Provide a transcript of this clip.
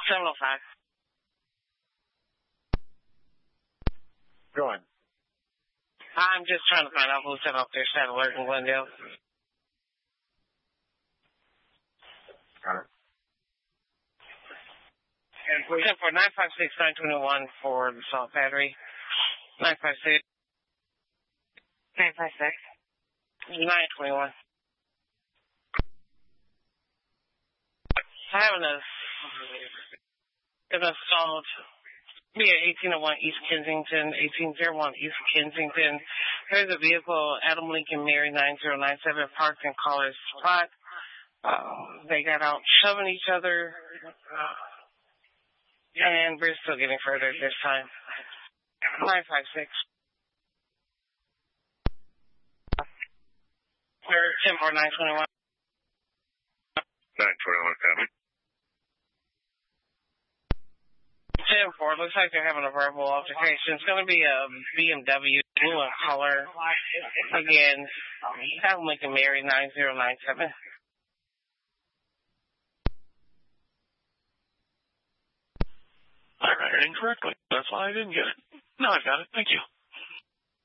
705. Go on. I'm just trying to find out who set up their shadow alert in Glendale. Got it. And for 956-921 for the salt battery. 956. 956. 921. I haven't installed 1801 East Kensington, 1801 East Kensington. There's a vehicle, Adam Lincoln Mary 9097, parked in Caller's spot. They got out shoving each other, and we're still getting further this time. 956. 10-4, 921. 921, copy. 10-4, looks like they're having a verbal altercation. It's going to be a BMW, blue in color. Again, Adam Lincoln Mary 9097. I read it incorrectly. That's why I didn't get it. No, I've got it. Thank you.